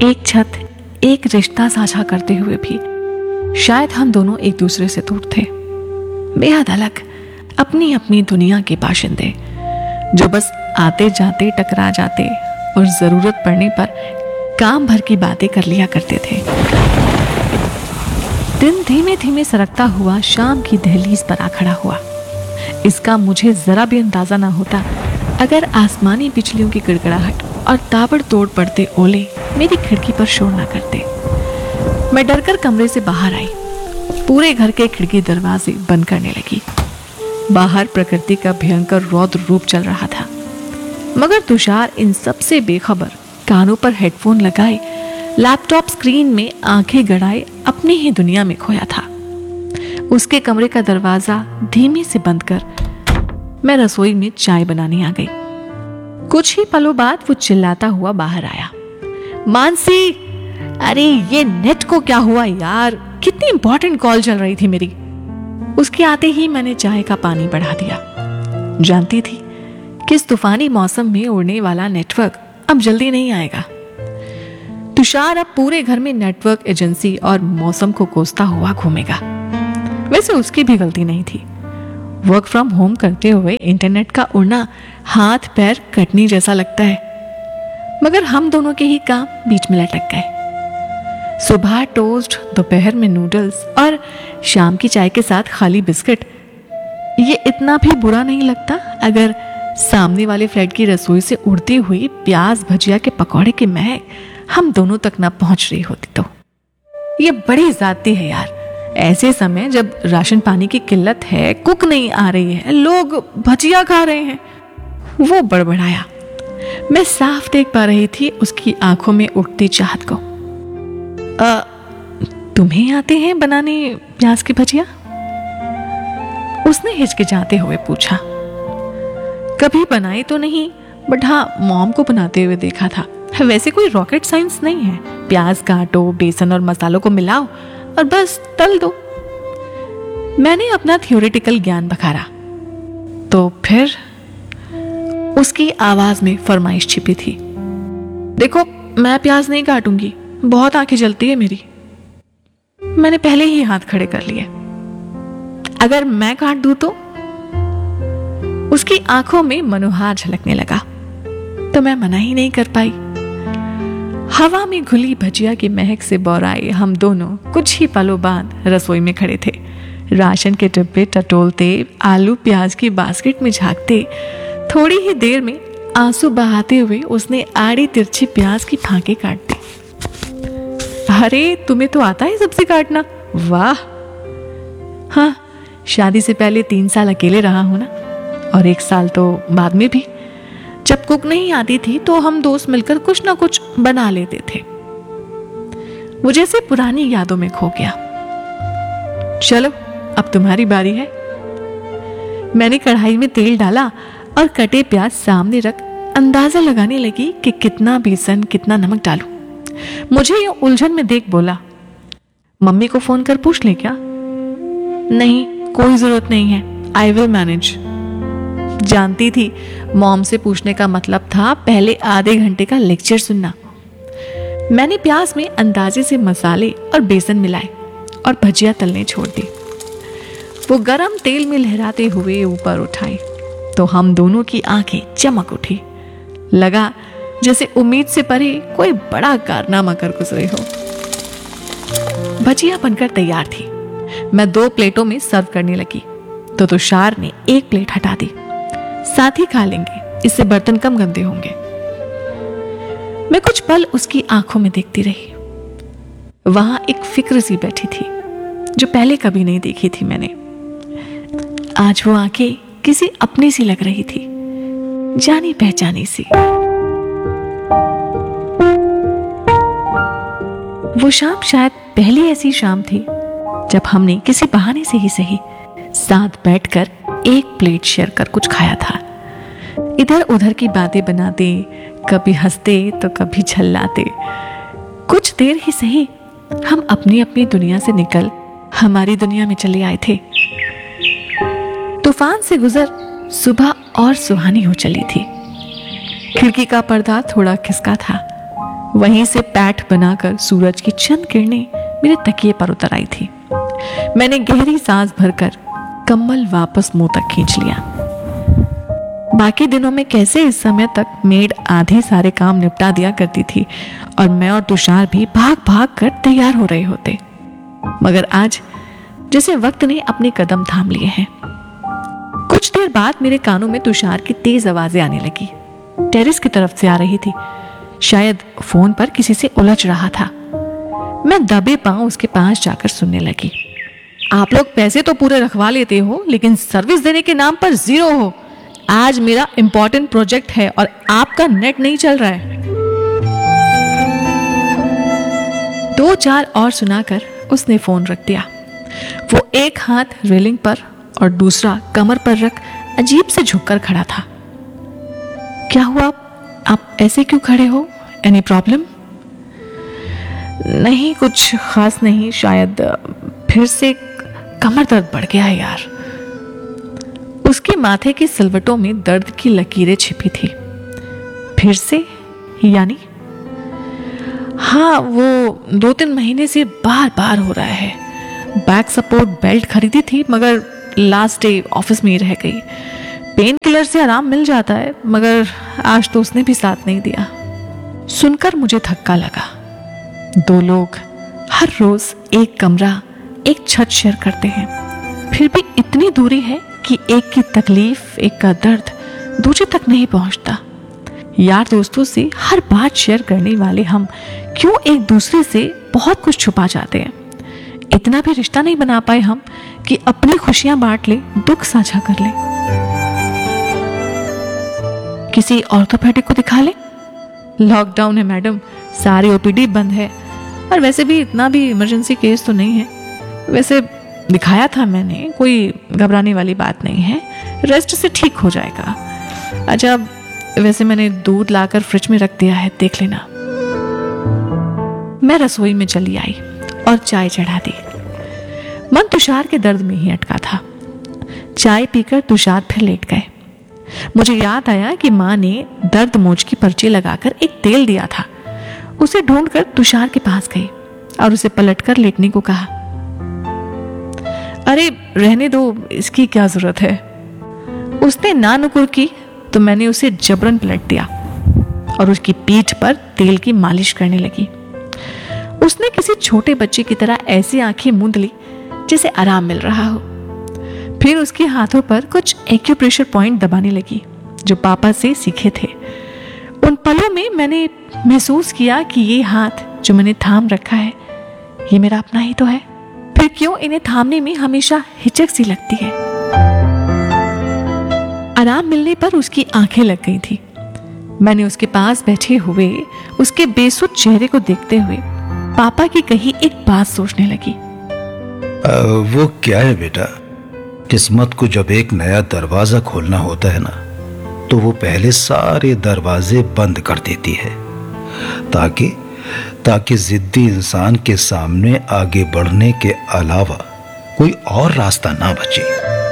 एक छत, एक रिश्ता साझा करते हुए भी शायद हम दोनों एक दूसरे से दूर थे। बेहद अलग, अपनी अपनी दुनिया के बाशिंदे जो बस आते जाते टकरा जाते और जरूरत पड़ने पर काम भर की बातें कर लिया करते थे। दिन धीमे धीमे सरकता हुआ शाम की दहलीज पर आ खड़ा हुआ। इसका मुझे जरा भी अंदाजा ना होता अगर आसमानी बिजलियों की गड़गड़ाहट और ताबड़तोड़ पड़ते ओले मेरी खिड़की पर शोर ना करते। मैं डरकर कमरे से बाहर आई, पूरे घर के खिड़की दरवाजे बंद करने लगी। बाहर प्रकृति का भयंकर रौद्र रूप चल रहा था, मगर तुषार इन सब से बेखबर कानों पर हेडफोन लगाए लैपटॉप स्क्रीन में आंखें गड़ाए अपनी ही दुनिया में खोया था। उसके कमरे का दरवाजा धीमे से बंद कर मैं रसोई में चाय बनाने आ गई। कुछ ही पलों बाद वो चिल्लाता हुआ बाहर आया, मानसी, अरे ये नेट को क्या हुआ यार, कितनी इंपॉर्टेंट कॉल चल रही थी मेरी। उसके आते ही मैंने चाय का पानी बढ़ा दिया। जानती थी कि इस तूफानी मौसम में उड़ने वाला नेटवर्क अब जल्दी नहीं आएगा। तुषार अब पूरे घर में नेटवर्क एजेंसी और मौसम को कोसता हुआ घूमेगा। वैसे उसकी भी गलती नहीं थी। वर्क फ्रॉम होम करते हुए इंटरनेट का उड़ना हाथ पैर कटनी जैसा लगता है, मगर हम दोनों के ही काम बीच में लटक गए। सुबह टोस्ट, दोपहर में नूडल्स और शाम की चाय के साथ खाली बिस्किट। ये इतना भी बुरा नहीं लगता अगर सामने वाले फ्लैट की रसोई से उड़ती हुई प्याज भजिया के पकौड़े की महक हम दोनों तक ना पहुंच रही होती तो। ये बड़ी ज्यादती है यार। ऐसे समय जब राशन पानी की किल्लत है, कुक नहीं आ रही है, लोग भजिया खा रहे हैं। वो बड़बड़ाया। मैं साफ देख पा रही थी उसकी आंखों में उठती चाहत को। तुम्हें आते हैं बनाने प्याज की भजिया? उसने हिचकिचाते हुए पूछा। कभी बनाई तो नहीं, बट हाँ मॉम को बनाते हुए देखा था। वैसे कोई रॉकेट साइंस नहीं है। प्याज काटो, बेसन और मसालों को मिलाओ और बस तल दो। मैंने अपना थियोरेटिकल ज्ञान बखारा। तो फिर उसकी आवाज में फरमाइश छिपी थी। देखो, मैं प्याज नहीं काटूंगी, बहुत आंखें जलती है मेरी। मैंने पहले ही हाथ खड़े कर लिए। अगर मैं काट दूं तो? उसकी आंखों में मनोहार झलकने लगा, तो मैं मना ही नहीं कर पाई। हवा में घुली भजिया की महक से बौराए हम दोनों कुछ ही पलों बाद रसोई में खड़े थे। राशन के डिब्बे टटोलते, आलू प्याज की बास्केट में झांकते। थोड़ी ही देर में आंसू बहाते हुए उसने आड़ी तिरछी प्याज की फांके काट दी। अरे तुम्हें तो आता है सब्जी काटना, वाह। हाँ, शादी से पहले 3 साल अकेले रहा हूं ना, और 1 साल तो बाद में भी। जब कुक नहीं आती थी तो हम दोस्त मिलकर कुछ ना कुछ बना लेते थे। वो जैसे पुरानी यादों में खो गया। चलो अब तुम्हारी बारी है। मैंने कढ़ाई में तेल डाला और कटे प्याज सामने रख अंदाजा लगाने लगी कि कितना बेसन कितना नमक डालूं। मुझे ये उलझन में देख बोला, मम्मी को फोन कर पूछ ले क्या? नहीं, कोई जरूरत नहीं है, आई विल मैनेज। जानती थी मॉम से पूछने का मतलब था पहले आधे घंटे का लेक्चर सुनना। मैंने प्याज में अंदाजे से मसाले और बेसन मिलाए और भजिया तलने छोड़ दी। वो गरम तेल में लहराते हुए ऊपर उठाई तो हम दोनों की आंखें चमक उठी। लगा जैसे उम्मीद से परे कोई बड़ा कारनामा कर गुजरे हो। भजिया बनकर तैयार थी। मैं 2 प्लेटों में सर्व करने लगी तो तुषार ने 1 प्लेट हटा दी। साथ ही खा लेंगे, इससे बर्तन कम गंदे होंगे। मैं कुछ पल उसकी आंखों में देखती रही। वहां एक फिक्र सी बैठी थी जो पहले कभी नहीं देखी थी मैंने। आज वो आंखें किसी अपनी सी लग रही थी, जानी पहचानी सी। वो शाम शायद पहली ऐसी शाम थी जब हमने किसी बहाने से ही सही साथ बैठकर 1 प्लेट शेयर कर कुछ खाया था। इधर उधर की बातें बनाते, कभी हंसते तो कभी झल्लाते। कुछ देर ही सही हम अपनी अपनी दुनिया से निकल हमारी दुनिया में चले आए थे। तूफान से गुजर सुबह और सुहानी हो चली थी। खिड़की का पर्दा थोड़ा खिसका था। वहीं से पैठ बनाकर सूरज की चंद किरणें मेरे तकिए पर उतर आई थी। मैंने गहरी सांस भरकर कंबल वापस मुंह तक खींच लिया। बाकी दिनों में कैसे इस समय तक मेड आधे सारे काम निपटा दिया करती थी और मैं और तुषार भी भाग भाग कर तैयार हो रहे होते, मगर आज जैसे वक्त ने अपने कदम थाम लिए हैं। कुछ देर बाद मेरे कानों में तुषार की तेज आवाजें आने लगी। टेरेस की तरफ से आ रही थी। शायद फोन पर किसी से उलझ रहा था। मैं दबे पांव उसके पास जाकर सुनने लगी। आप लोग पैसे तो पूरे रखवा लेते हो, लेकिन सर्विस देने के नाम पर जीरो हो। आज मेरा इंपॉर्टेंट प्रोजेक्ट है और आपका नेट नहीं चल रहा है। दो चार और सुनाकर उसने फोन रख दिया। वो एक हाथ रेलिंग पर और दूसरा कमर पर रख अजीब से झुककर खड़ा था। क्या हुआ? आप ऐसे क्यों खड़े हो? Any problem? नहीं, कुछ खास नहीं, शायद फिर से कमर दर्द बढ़ गया है यार। उसके माथे की सिलवटों में दर्द की लकीरें छिपी थी। फिर से? यानी? हाँ, वो 2-3 महीने से बार बार हो रहा है। बैक सपोर्ट बेल्ट खरीदी थी, मगर लास्ट डे ऑफिस में ही रह गई। पेन किलर से आराम मिल जाता है, मगर आज तो उसने भी साथ नहीं दिया। सुनकर मुझे धक्का लगा। 2 लोग हर रोज एक कमरा, एक छत शेयर करते हैं, फिर भी इतनी दूरी है कि एक की तकलीफ, एक का दर्द दूसरे तक नहीं पहुंचता। यार दोस्तों से हर बात शेयर करने वाले हम क्यों एक दूसरे से बहुत कुछ छुपा जाते हैं? इतना भी रिश्ता नहीं बना पाए हम कि अपनी खुशियां बांट ले, दुख साझा कर ले। किसी ऑर्थोपेडिक को दिखा ले। लॉकडाउन है मैडम, सारे ओपीडी बंद है, और वैसे भी इतना भी इमरजेंसी केस तो नहीं है। वैसे दिखाया था मैंने, कोई घबराने वाली बात नहीं है, रेस्ट से ठीक हो जाएगा। अच्छा, वैसे मैंने दूध लाकर फ्रिज में रख दिया है, देख लेना। मैं रसोई में चली आई और चाय चढ़ा दी। मन तुषार के दर्द में ही अटका था। चाय पीकर तुषार फिर लेट गए। मुझे याद आया कि माँ ने दर्द मोच की पर्ची लगाकर एक तेल दिया था। उसे ढूंढकर तुषार के पास गई और उसे पलटकर लेटने को कहा। अरे रहने दो, इसकी क्या जरूरत है। उसने ना नुकुर की तो मैंने उसे जबरन पलट दिया और उसकी पीठ पर तेल की मालिश करने लगी। उसने किसी छोटे बच्चे की तरह ऐसी आंखें मूंद ली जैसे आराम मिल रहा हो। फिर उसके हाथों पर कुछ एक्यूप्रेशर पॉइंट दबाने लगी जो पापा से सीखे थे। उन पलों में मैंने महसूस किया कि ये हाथ जो मैंने थाम रखा है, ये मेरा अपना ही तो है। फिर क्यों इन्हें थामने में हमेशा हिचक सी लगती है। आराम मिलने पर उसकी आंखें लग गई थी। मैंने उसके पास बैठे हुए उसके बेसुध चेहरे को देखते हुए पापा की कही एक बात सोचने लगी। वो क्या है बेटा, किस्मत को जब एक नया दरवाजा खोलना होता है ना, तो वो पहले सारे दरवाजे बंद कर देती है ताकि जिद्दी इंसान के सामने आगे बढ़ने के अलावा कोई और रास्ता ना बचे।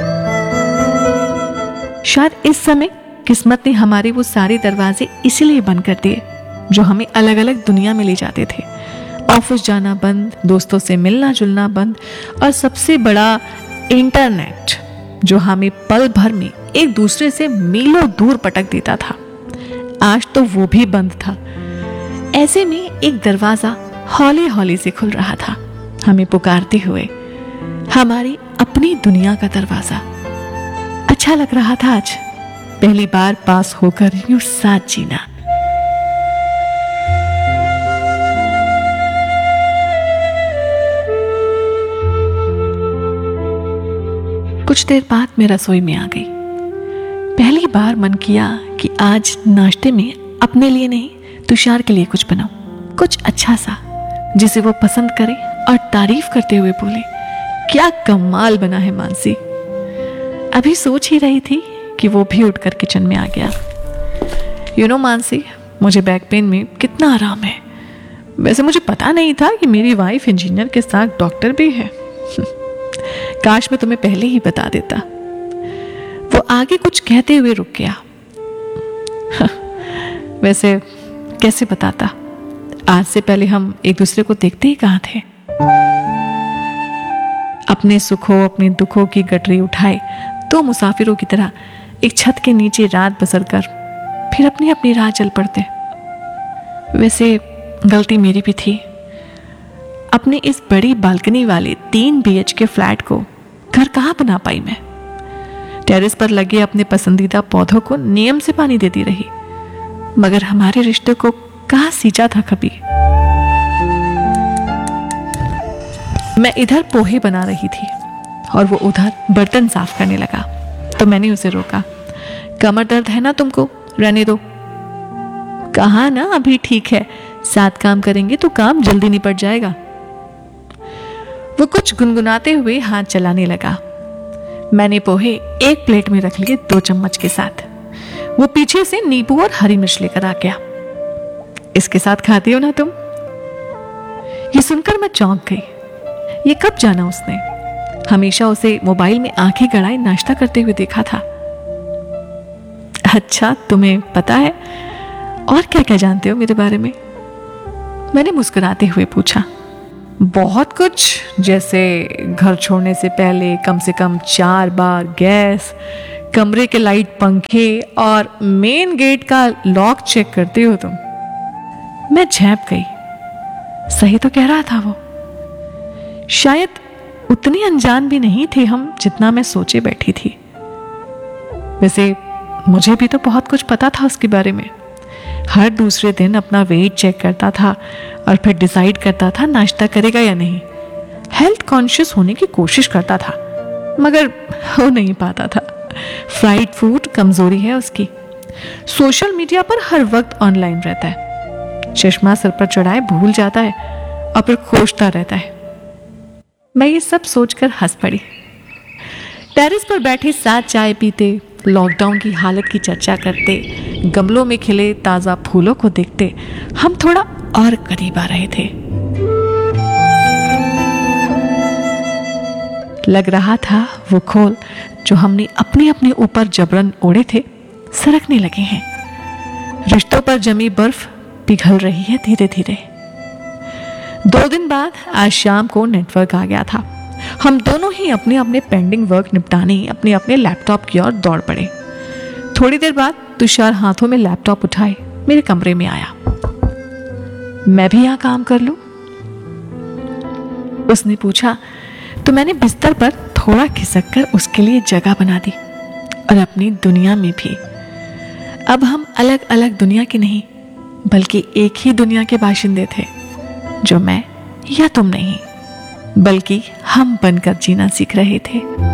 शायद इस समय किस्मत ने हमारे वो सारे दरवाजे इसीलिए बंद कर दिए जो हमें अलग अलग दुनिया में ले जाते थे। ऑफिस जाना बंद, दोस्तों से मिलना जुलना बंद, और सबसे बड़ा इंटरनेट जो हमें पल भर में एक दूसरे से मीलों दूर पटक देता था। आज तो वो भी बंद था। ऐसे में एक दरवाजा हौले हौले से खुल रहा था, हमें पुकारते हुए, हमारी अपनी दुनिया का दरवाजा। अच्छा लग रहा था आज पहली बार पास होकर यूं साथ जीना। कुछ देर बाद मैं रसोई में आ गई। पहली बार मन किया कि आज नाश्ते में अपने लिए नहीं, तुषार के लिए कुछ बनाऊं, कुछ अच्छा सा जिसे वो पसंद करे और तारीफ करते हुए बोले, क्या कमाल बना है मानसी। अभी सोच ही रही थी कि वो भी उठकर किचन में आ गया। यू नो मानसी, मुझे बैक पेन में कितना आराम है। वैसे मुझे पता नहीं था कि मेरी वाइफ इंजीनियर के साथ डॉक्टर भी है। काश मैं तुम्हें पहले ही बता देता। वो आगे कुछ कहते हुए रुक गया। वैसे कैसे बताता, आज से पहले हम एक दूसरे को देखते ही कहाँ थे। अपने सुखों अपने दुखों की गठरी उठाए दो मुसाफिरों की तरह एक छत के नीचे रात बसर कर फिर अपनी अपनी राह चल पड़ते। वैसे गलती मेरी भी थी। अपने इस बड़ी बालकनी वाले 3 BHK फ्लैट को घर कहाँ बना पाई मैं। टेरेस पर लगे अपने पसंदीदा पौधों को नियम से पानी देती रही, मगर हमारे रिश्ते को कहाँ सींचा था कभी। मैं इधर पोहे बना रही थी और वो उधर बर्तन साफ करने लगा, तो मैंने उसे रोका। कमर दर्द है ना तुमको, रहने दो। कहा ना अभी ठीक है, 7 काम करेंगे तो काम जल्दी निपट जाएगा। वो कुछ गुनगुनाते हुए हाथ चलाने लगा। मैंने पोहे एक प्लेट में रख लिए 2 चम्मच के साथ। वो पीछे से नींबू और हरी मिर्च लेकर आ गया। इसके साथ खाती हो ना तुम? ये सुनकर मैं चौंक गई। ये कब जाना उसने? हमेशा उसे मोबाइल में आंखें गड़ाए नाश्ता करते हुए देखा था। अच्छा, तुम्हें पता है? और क्या क्या जानते हो मेरे बारे में? मैंने मुस्कुराते हुए पूछा। बहुत कुछ, जैसे घर छोड़ने से पहले कम से कम 4 बार गैस, कमरे के लाइट, पंखे और मेन गेट का लॉक चेक करते हो तुम। मैं झेप गई। सही तो कह रहा था वो। शायद उतनी अनजान भी नहीं थे हम जितना मैं सोचे बैठी थी। वैसे मुझे भी तो बहुत कुछ पता था उसके बारे में। हर दूसरे दिन अपना वेट चेक करता था और फिर डिसाइड करता था नाश्ता करेगा या नहीं। हेल्थ कॉन्शियस होने की कोशिश करता था, मगर हो नहीं पाता था। फ्राइड फूड कमजोरी है उसकी। सोशल मीडिया पर हर वक्त ऑनलाइन रहता है। चश्मा सर पर चढ़ाए भूल जाता है और फिर खोजता रहता है। मैं ये सब सोचकर हंस पड़ी। टेरेस पर बैठे साथ चाय पीते, लॉकडाउन की हालत की चर्चा करते, गमलों में खिले ताजा फूलों को देखते हम थोड़ा और करीब आ रहे थे। लग रहा था वो खोल जो हमने अपने अपने ऊपर जबरन ओढ़े थे सरकने लगे हैं। रिश्तों पर जमी बर्फ पिघल रही है धीरे धीरे। 2 दिन बाद आज शाम को नेटवर्क आ गया था। हम दोनों ही अपने अपने पेंडिंग वर्क निपटाने अपने अपने लैपटॉप की ओर दौड़ पड़े। थोड़ी देर बाद तुषार हाथों में लैपटॉप उठाए मेरे कमरे में आया। मैं भी यहां काम कर लूं? उसने पूछा तो मैंने बिस्तर पर थोड़ा खिसक कर उसके लिए जगह बना दी और अपनी दुनिया में भी। अब हम अलग अलग दुनिया के नहीं बल्कि एक ही दुनिया के बाशिंदे थे, जो मैं या तुम नहीं बल्कि हम बनकर जीना सीख रहे थे।